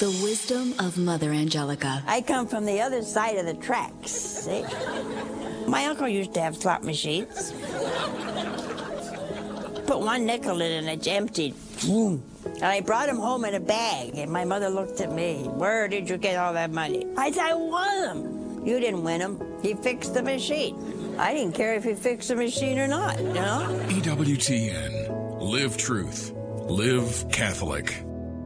The wisdom of Mother Angelica. I come from the other side of the tracks, see? My uncle used to have slot machines. Put one nickel in and it's emptied. And I brought him home in a bag, and my mother looked at me. Where did you get all that money? I said, I won them. You didn't win them. He fixed the machine. I didn't care if he fixed the machine or not, you know? EWTN. Live truth. Live Catholic.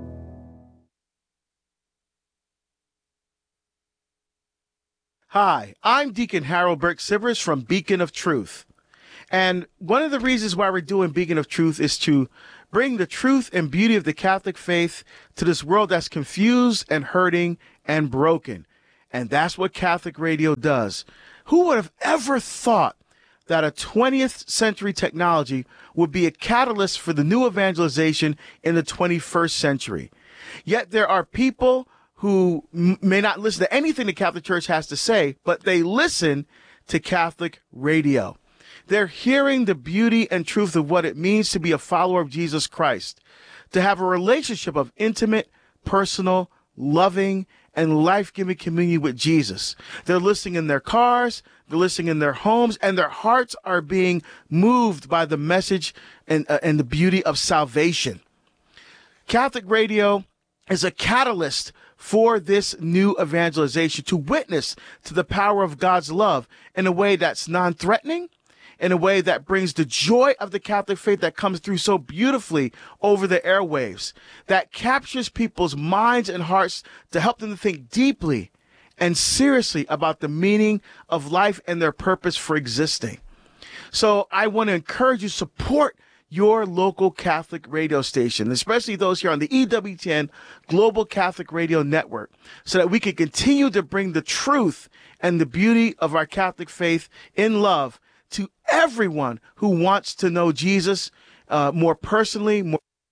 Hi, I'm Deacon Harold Burke-Sivers from Beacon of Truth. And one of the reasons why we're doing Beacon of Truth is to bring the truth and beauty of the Catholic faith to this world that's confused and hurting and broken. And that's what Catholic radio does. Who would have ever thought that a 20th century technology would be a catalyst for the new evangelization in the 21st century? Yet there are people who may not listen to anything the Catholic Church has to say, but they listen to Catholic radio. They're hearing the beauty and truth of what it means to be a follower of Jesus Christ, to have a relationship of intimate, personal, loving, and life-giving communion with Jesus. They're listening in their cars, they're listening in their homes, and their hearts are being moved by the message and the beauty of salvation. Catholic radio is a catalyst for this new evangelization, to witness to the power of God's love in a way that's non-threatening, in a way that brings the joy of the Catholic faith that comes through so beautifully over the airwaves, that captures people's minds and hearts to help them to think deeply and seriously about the meaning of life and their purpose for existing. So I want to encourage you to support your local Catholic radio station, especially those here on the EWTN Global Catholic Radio Network, so that we can continue to bring the truth and the beauty of our Catholic faith in love to everyone who wants to know Jesus more personally.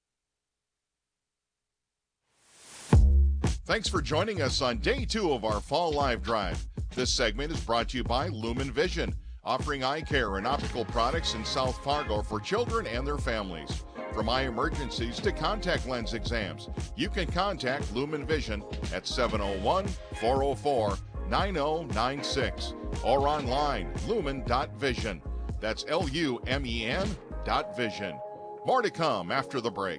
Thanks for joining us on day 2 of our Fall Live Drive. This segment is brought to you by Lumen Vision, offering eye care and optical products in South Fargo for children and their families. From eye emergencies to contact lens exams, you can contact Lumen Vision at 701-404-9096 or online, lumen.vision. That's LUMEN.vision. More to come after the break.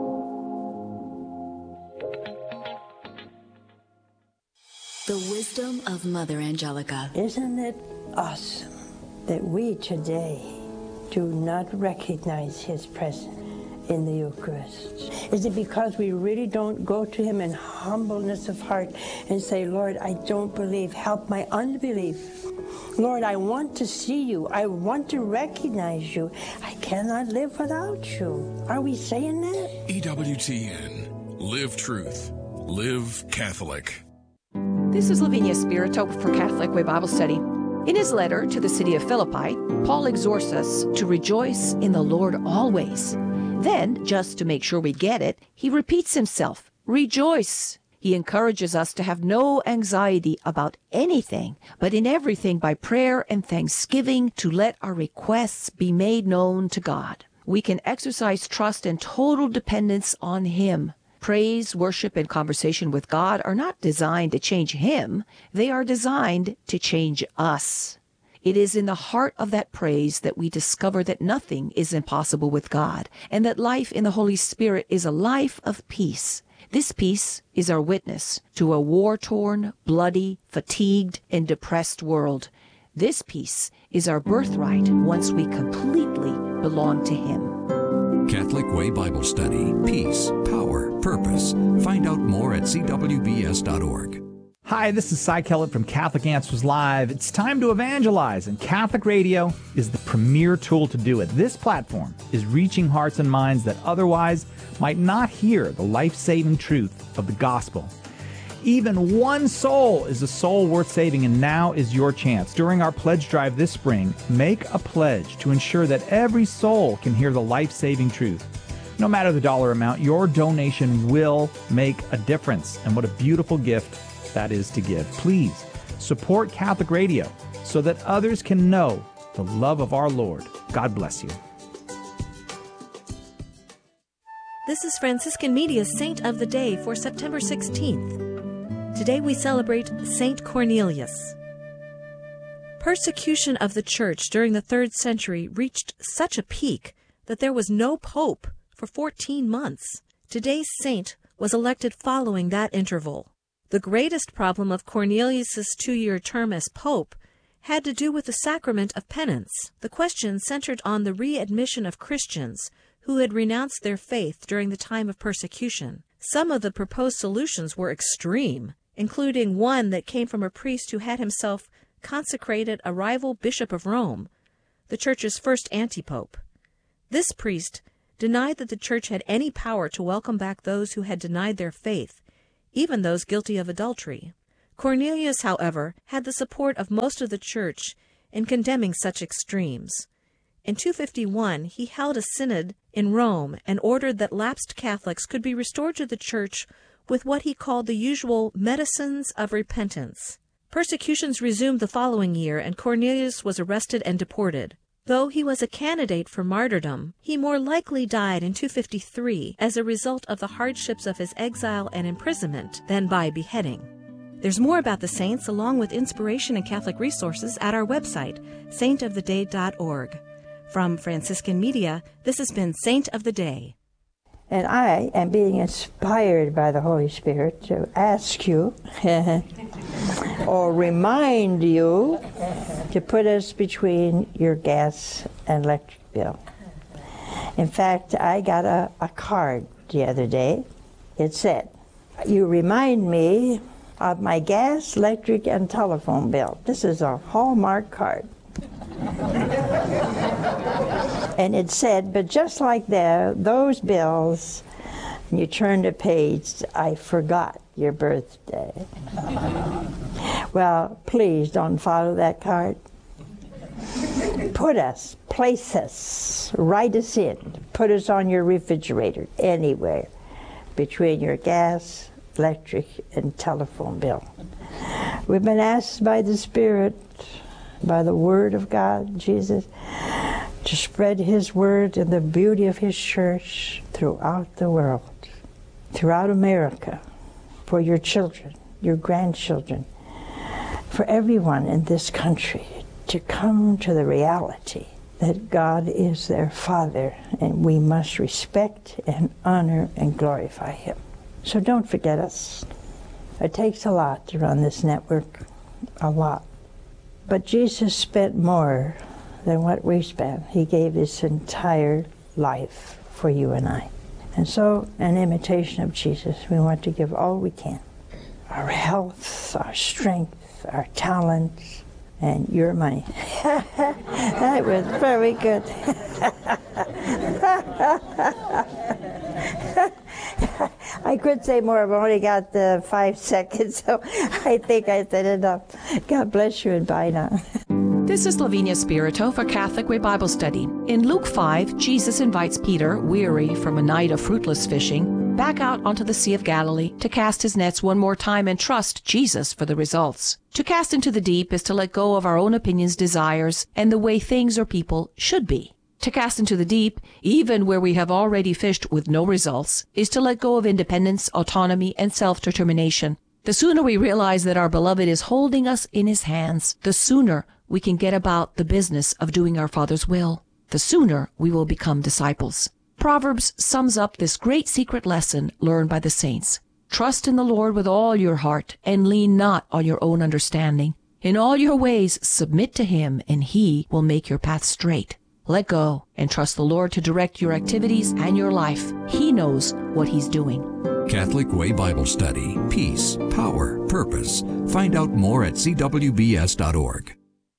The wisdom of Mother Angelica. Isn't it awesome that we today do not recognize his presence in the Eucharist? Is it because we really don't go to him in humbleness of heart and say, Lord, I don't believe, help my unbelief. Lord, I want to see you. I want to recognize you. I cannot live without you. Are we saying that? EWTN. Live truth. Live Catholic. This is Lavinia Spirito for Catholic Way Bible Study. In his letter to the city of Philippi, Paul exhorts us to rejoice in the Lord always. Then, just to make sure we get it, he repeats himself, rejoice. He encourages us to have no anxiety about anything, but in everything by prayer and thanksgiving to let our requests be made known to God. We can exercise trust and total dependence on him. Praise, worship, and conversation with God are not designed to change him. They are designed to change us. It is in the heart of that praise that we discover that nothing is impossible with God, and that life in the Holy Spirit is a life of peace. This peace is our witness to a war-torn, bloody, fatigued, and depressed world. This peace is our birthright once we completely belong to him. Catholic Way Bible Study. Peace, power, purpose. Find out more at cwbs.org. Hi, this is Cy Kellett from Catholic Answers Live. It's time to evangelize, and Catholic Radio is the premier tool to do it. This platform is reaching hearts and minds that otherwise might not hear the life-saving truth of the gospel. Even one soul is a soul worth saving, and now is your chance. During our pledge drive this spring, make a pledge to ensure that every soul can hear the life-saving truth. No matter the dollar amount, your donation will make a difference, and what a beautiful gift that is to give. Please support Catholic Radio so that others can know the love of our Lord. God bless you. This is Franciscan Media's Saint of the Day for September 16th. Today we celebrate Saint Cornelius. Persecution of the Church during the 3rd century reached such a peak that there was no pope for 14 months. Today's saint was elected following that interval. The greatest problem of Cornelius' 2-year term as pope had to do with the sacrament of penance. The question centered on the readmission of Christians who had renounced their faith during the time of persecution. Some of the proposed solutions were extreme, including one that came from a priest who had himself consecrated a rival bishop of Rome, the Church's first antipope. This priest denied that the Church had any power to welcome back those who had denied their faith, even those guilty of adultery. Cornelius, however, had the support of most of the Church in condemning such extremes. In 251, he held a synod in Rome and ordered that lapsed Catholics could be restored to the Church with what he called the usual medicines of repentance. Persecutions resumed the following year, and Cornelius was arrested and deported. Though he was a candidate for martyrdom, he more likely died in 253 as a result of the hardships of his exile and imprisonment than by beheading. There's more about the saints along with inspiration and Catholic resources at our website, saintoftheday.org. From Franciscan Media, this has been Saint of the Day. And I am being inspired by the Holy Spirit to ask you or remind you to put us between your gas and electric bill. In fact, I got a card the other day. It said, "You remind me of my gas, electric, and telephone bill." This is a Hallmark card. And it said, "But just like those bills," and you turn the page, "I forgot your birthday." Well, please don't follow that card. Place us, write us in, put us on your refrigerator, anywhere, between your gas, electric, and telephone bill. We've been asked by the Spirit, by the Word of God, Jesus, to spread His Word and the beauty of His church throughout the world, throughout America, for your children, your grandchildren, for everyone in this country to come to the reality that God is their Father and we must respect and honor and glorify Him. So don't forget us. It takes a lot to run this network, a lot. But Jesus spent more than what we spent. He gave His entire life for you and I. And so, in imitation of Jesus, we want to give all we can. Our health, our strength, our talents, and your money. That was very good. I could say more, but I've only got 5 seconds, so I think I said enough. God bless you and bye now. This is Lavinia Spirito for Catholic Way Bible Study. In Luke 5, Jesus invites Peter, weary from a night of fruitless fishing, back out onto the Sea of Galilee to cast his nets one more time and trust Jesus for the results. To cast into the deep is to let go of our own opinions, desires, and the way things or people should be. To cast into the deep, even where we have already fished with no results, is to let go of independence, autonomy, and self-determination. The sooner we realize that our beloved is holding us in His hands, the sooner we can get about the business of doing our Father's will. The sooner we will become disciples. Proverbs sums up this great secret lesson learned by the saints. Trust in the Lord with all your heart, and lean not on your own understanding. In all your ways submit to Him, and He will make your path straight. Let go and trust the Lord to direct your activities and your life. He knows what He's doing. Catholic Way Bible Study. Peace, power, purpose. Find out more at cwbs.org.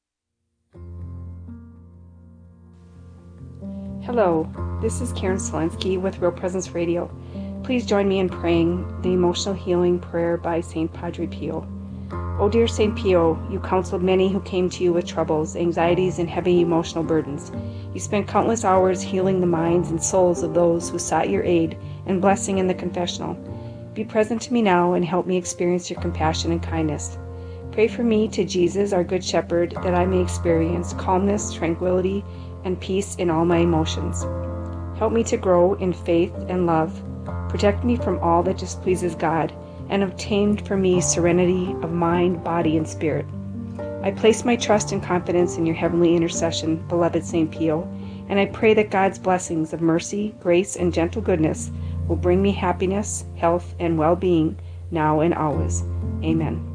Hello, this is Karen Selensky with Real Presence Radio. Please join me in praying the emotional healing prayer by St. Padre Pio. O dear St. Pio, you counseled many who came to you with troubles, anxieties, and heavy emotional burdens. You spent countless hours healing the minds and souls of those who sought your aid and blessing in the confessional. Be present to me now and help me experience your compassion and kindness. Pray for me to Jesus, our Good Shepherd, that I may experience calmness, tranquility, and peace in all my emotions. Help me to grow in faith and love. Protect me from all that displeases God, and obtain for me serenity of mind, body, and spirit. I place my trust and confidence in your heavenly intercession, beloved St. Pio, and I pray that God's blessings of mercy, grace, and gentle goodness will bring me happiness, health, and well-being now and always. Amen.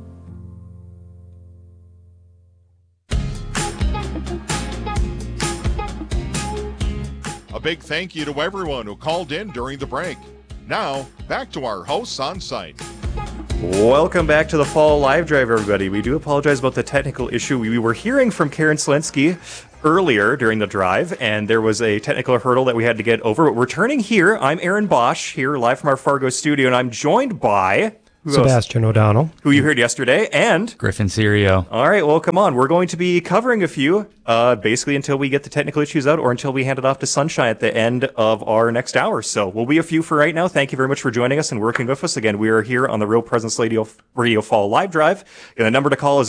A big thank you to everyone who called in during the break. Now, back to our hosts on site. Welcome back to the Fall Live Drive, everybody. We do apologize about the technical issue. We were hearing from Karen Selensky earlier during the drive, and there was a technical hurdle that we had to get over. But returning here, I'm Aaron Bosch, here live from our Fargo studio, and I'm joined by... Sebastian O'Donnell, who you heard yesterday, and Griffin Serio. All right, well, come on. We're going to be covering a few, basically until we get the technical issues out or until we hand it off to Sunshine at the end of our next hour. So we'll be a few for right now. Thank you very much for joining us and working with us. Again, we are here on the Real Presence Radio Fall Live Drive. And the number to call is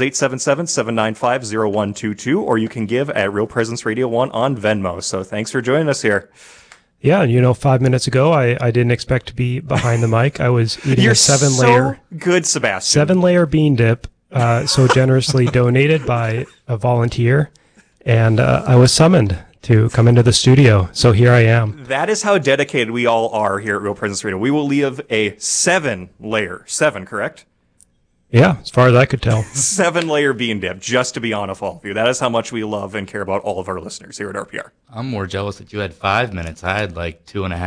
877-795-0122, or you can give at Real Presence Radio 1 on Venmo. So thanks for joining us here. Yeah, 5 minutes ago, I didn't expect to be behind the mic. I was eating a 7-layer... good, Sebastian. 7-layer bean dip, so generously donated by a volunteer, and I was summoned to come into the studio, so here I am. That is how dedicated we all are here at Real Presence Radio. We will leave a 7-layer, correct? Yeah, as far as I could tell. 7-layer bean dip, just to be on with all of you. That is how much we love and care about all of our listeners here at RPR. I'm more jealous that you had 5 minutes. I had like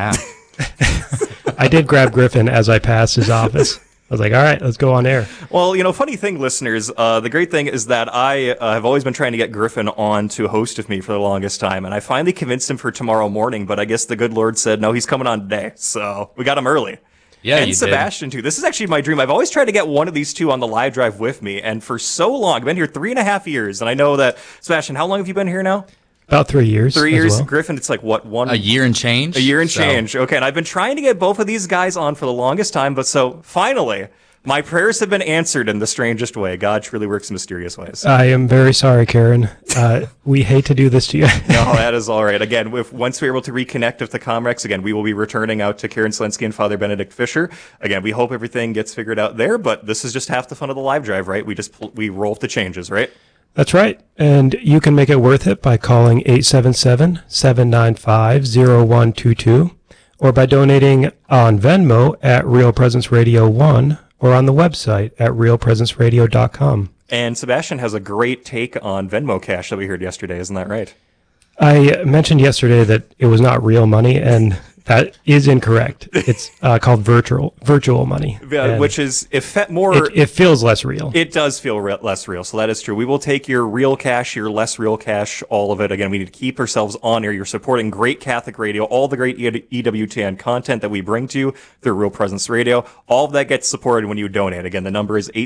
2.5. I did grab Griffin as I passed his office. I was like, all right, let's go on air. Well, funny thing, listeners, the great thing is that I have always been trying to get Griffin on to host with me for the longest time, and I finally convinced him for tomorrow morning, but I guess the good Lord said, no, he's coming on today, so we got him early. Yeah, and Sebastian, too. This is actually my dream. I've always tried to get one of these two on the live drive with me, and for so long, I've been here 3.5 years, and I know that, Sebastian, how long have you been here now? About 3 years. 3 years. Well. Griffin, it's like, what, a year and change? A year and change. Okay, and I've been trying to get both of these guys on for the longest time, but so, finally... my prayers have been answered in the strangest way. God truly works in mysterious ways. I am very sorry, Karen. We hate to do this to you. No, that is all right. Again, once we're able to reconnect with the Comrex, again, we will be returning out to Karen Selensky and Father Benedict Fisher. Again, we hope everything gets figured out there, but this is just half the fun of the live drive, right? We roll with the changes, right? That's right. And you can make it worth it by calling 877-795-0122 or by donating on Venmo at Real Presence Radio 1 or on the website at realpresenceradio.com. And Sebastian has a great take on Venmo Cash that we heard yesterday, isn't that right? I mentioned yesterday that it was not real money, and that is incorrect. It's called virtual money. Which is, it feels less real. It does feel less real, so that is true. We will take your real cash, your less real cash, all of it. Again, we need to keep ourselves on air. You're supporting great Catholic radio, all the great EWTN content that we bring to you through Real Presence Radio. All of that gets supported when you donate. Again, the number is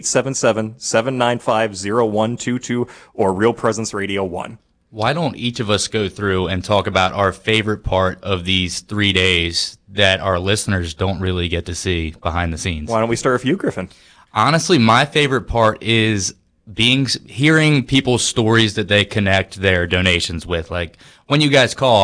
877-795-0122 or Real Presence Radio 1. Why don't each of us go through and talk about our favorite part of these 3 days that our listeners don't really get to see behind the scenes? Why don't we start with you, Griffin? Honestly, my favorite part is hearing people's stories that they connect their donations with. Like when you guys call,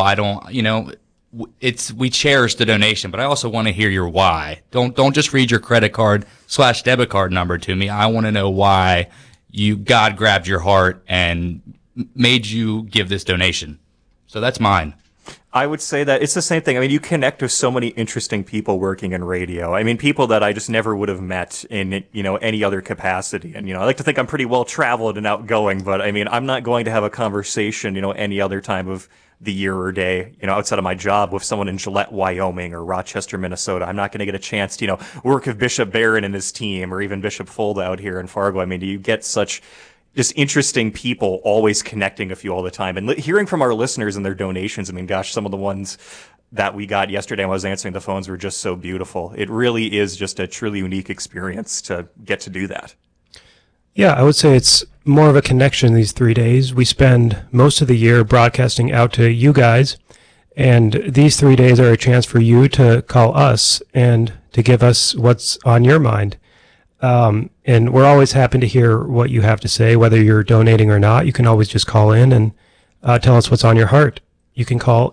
we cherish the donation, but I also want to hear your why. Don't just read your credit card / debit card number to me. I want to know why God grabbed your heart and made you give this donation. So that's mine. I would say that it's the same thing. I mean, you connect with so many interesting people working in radio. I mean, people that I just never would have met in, any other capacity. And, I like to think I'm pretty well traveled and outgoing, but I mean, I'm not going to have a conversation, any other time of the year or day, outside of my job with someone in Gillette, Wyoming or Rochester, Minnesota. I'm not going to get a chance to, work with Bishop Barron and his team or even Bishop Folda out here in Fargo. I mean, you get such just interesting people always connecting with you all the time. And hearing from our listeners and their donations, I mean, gosh, some of the ones that we got yesterday when I was answering the phones were just so beautiful. It really is just a truly unique experience to get to do that. Yeah, I would say it's more of a connection these 3 days. We spend most of the year broadcasting out to you guys, and these 3 days are a chance for you to call us and to give us what's on your mind. And we're always happy to hear what you have to say, whether you're donating or not. You can always just call in and tell us what's on your heart. you can call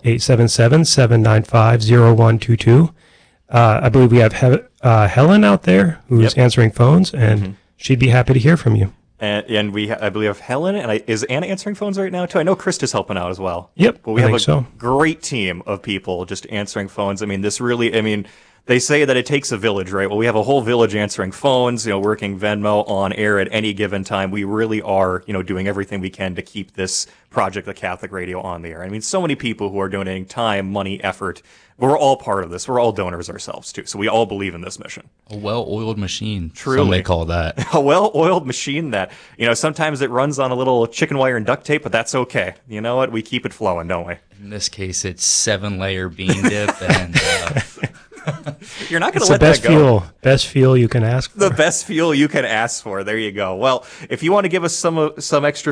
877-795-0122. I believe we have Helen out there who's answering phones, and she'd be happy to hear from you. And I believe have Helen, and is Anna answering phones right now too? I know Krista's helping out as well. Yep, but we have a great team of people just answering phones. I mean, they say that it takes a village, right? Well, we have a whole village answering phones, working Venmo on air at any given time. We really are, doing everything we can to keep this project, the Catholic Radio, on the air. I mean, so many people who are donating time, money, effort. We're all part of this. We're all donors ourselves, too. So we all believe in this mission. A well-oiled machine. Truly. Some may call that. A well-oiled machine that, sometimes it runs on a little chicken wire and duct tape, but that's okay. You know what? We keep it flowing, don't we? In this case, it's 7-layer bean dip and... You're not going to let that go. Fuel. Best fuel you can ask for. The best fuel you can ask for. There you go. Well, if you want to give us some extra